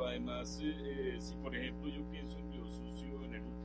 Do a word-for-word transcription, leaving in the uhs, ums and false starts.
pero además, eh, eh, si por ejemplo yo pienso en Río Sucio, en el